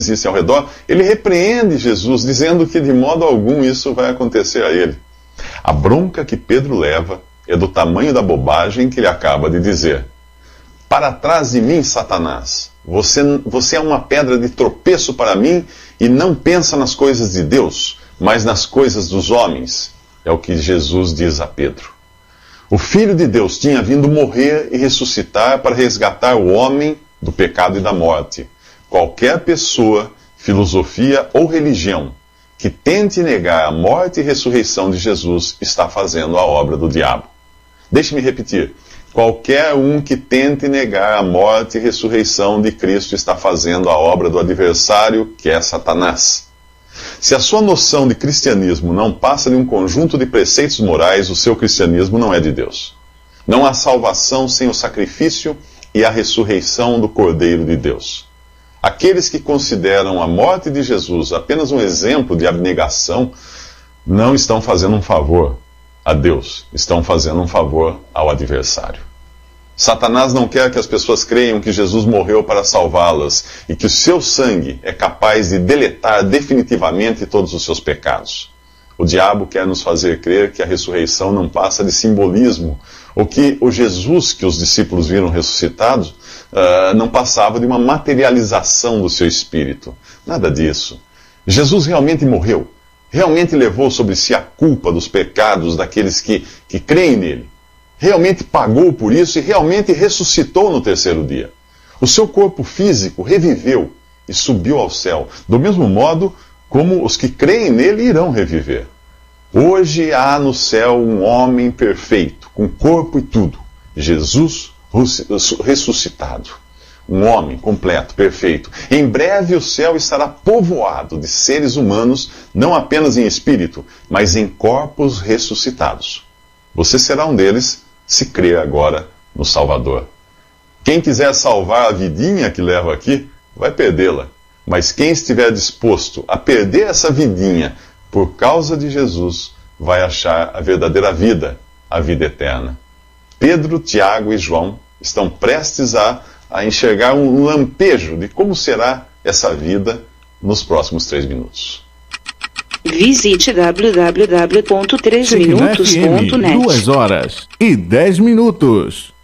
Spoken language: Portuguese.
existem ao redor, ele repreende Jesus, dizendo que de modo algum isso vai acontecer a ele. A bronca que Pedro leva é do tamanho da bobagem que ele acaba de dizer. Para trás de mim, Satanás, você é uma pedra de tropeço para mim e não pensa nas coisas de Deus, mas nas coisas dos homens. É o que Jesus diz a Pedro. O Filho de Deus tinha vindo morrer e ressuscitar para resgatar o homem do pecado e da morte. Qualquer pessoa, filosofia ou religião que tente negar a morte e ressurreição de Jesus está fazendo a obra do diabo. Deixe-me repetir. Qualquer um que tente negar a morte e ressurreição de Cristo está fazendo a obra do adversário, que é Satanás. Se a sua noção de cristianismo não passa de um conjunto de preceitos morais, o seu cristianismo não é de Deus. Não há salvação sem o sacrifício e a ressurreição do Cordeiro de Deus. Aqueles que consideram a morte de Jesus apenas um exemplo de abnegação não estão fazendo um favor a Deus, estão fazendo um favor ao adversário. Satanás não quer que as pessoas creiam que Jesus morreu para salvá-las e que o seu sangue é capaz de deletar definitivamente todos os seus pecados. O diabo quer nos fazer crer que a ressurreição não passa de simbolismo, ou que o Jesus que os discípulos viram ressuscitado não passava de uma materialização do seu espírito. Nada disso. Jesus realmente morreu. Realmente levou sobre si a culpa dos pecados daqueles que creem nele. Realmente pagou por isso e realmente ressuscitou no terceiro dia. O seu corpo físico reviveu e subiu ao céu, do mesmo modo como os que creem nele irão reviver. Hoje há no céu um homem perfeito, com corpo e tudo, Jesus ressuscitado. Um homem completo, perfeito. Em breve o céu estará povoado de seres humanos, não apenas em espírito, mas em corpos ressuscitados. Você será um deles, se crer agora no Salvador. Quem quiser salvar a vidinha que leva aqui, vai perdê-la. Mas quem estiver disposto a perder essa vidinha por causa de Jesus, vai achar a verdadeira vida, a vida eterna. Pedro, Tiago e João estão prestes a enxergar um lampejo de como será essa vida nos próximos 3 minutos. Visite www.3minutos.net. 2 horas e 10 minutos.